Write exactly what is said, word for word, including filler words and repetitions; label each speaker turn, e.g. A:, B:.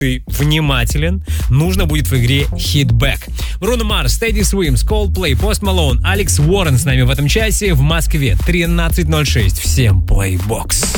A: ты внимателен, нужно будет в игре Hitback. Bruno Mars, Steady Swims, Coldplay, Post Malone, Алекс Уоррен с нами в этом часе в Москве. тринадцать ноль шесть. Всем Playbox.